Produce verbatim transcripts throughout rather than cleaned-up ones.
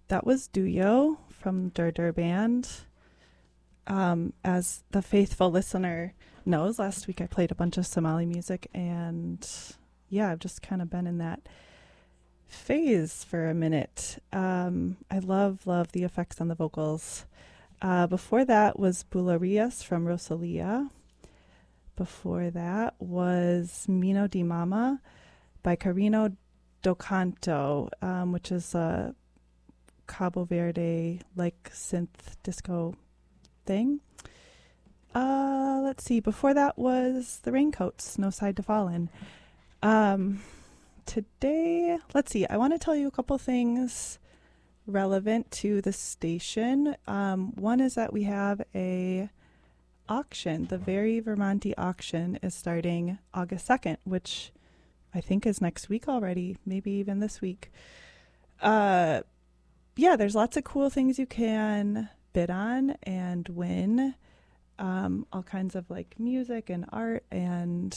That was Duyo from Dur Dur Band. Um, as the faithful listener knows, last week I played a bunch of Somali music, and yeah, I've just kind of been in that phase for a minute. Um, I love, love the effects on the vocals. Uh, before that was Bularias from Rosalia. Before that was Mino di Mama by Carino Docanto, um, which is a Cabo Verde like synth disco thing. Uh, let's see. Before that was the Raincoats, No Side to Fall In. Um, today, let's see. I want to tell you a couple things relevant to the station. Um, one is that we have a auction. The Very Vermonti auction is starting August second, which I think is next week already, maybe even this week. Uh, yeah, there's lots of cool things you can bid on and win. Um, all kinds of like music and art and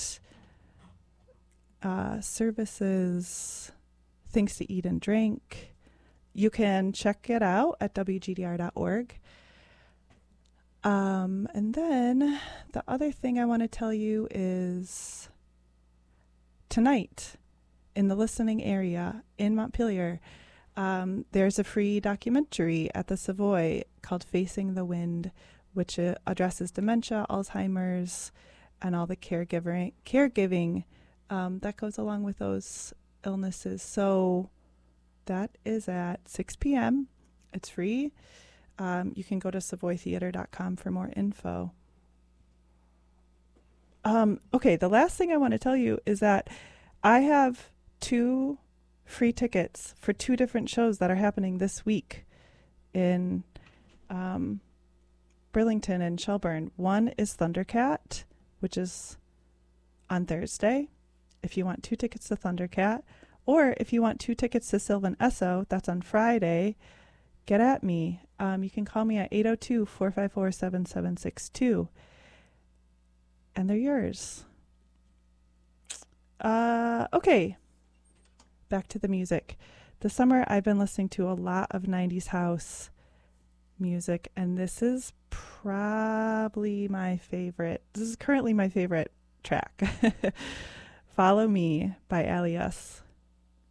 uh, services, things to eat and drink. You can check it out at w g d r dot org. Um, and then the other thing I want to tell you is tonight in the listening area in Montpelier, um, there's a free documentary at the Savoy called Facing the Wind, which uh, addresses dementia, Alzheimer's, and all the caregiving, caregiving um, that goes along with those illnesses. So that is at six p.m. It's free. Um, you can go to savoy theater dot com for more info. Um, okay, the last thing I want to tell you is that I have two free tickets for two different shows that are happening this week in um, Burlington and Shelburne. One is Thundercat, which is on Thursday. If you want two tickets to Thundercat, or if you want two tickets to Sylvan Esso, that's on Friday, get at me. Um, you can call me at eight oh two, four five four, seven seven six two. And they're yours. Uh, okay. Back to the music. This summer, I've been listening to a lot of nineties house music, and this is probably my favorite. This is currently my favorite track. Follow Me by Alias.